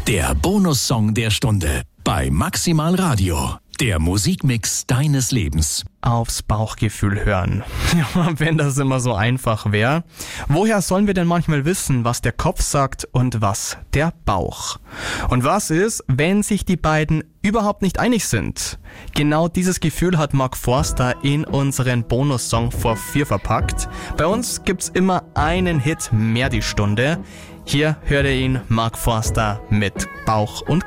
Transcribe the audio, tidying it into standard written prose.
Der Bonussong der Stunde bei Maximal Radio. Der Musikmix deines Lebens. Aufs Bauchgefühl hören. Ja, wenn das immer so einfach wäre. Woher sollen wir denn manchmal wissen, was der Kopf sagt und was der Bauch? Und was ist, wenn sich die beiden überhaupt nicht einig sind? Genau dieses Gefühl hat Mark Forster in unseren Bonussong vor 4 verpackt. Bei uns gibt's immer einen Hit mehr die Stunde. Hier hört ihr ihn, Mark Forster mit Bauch und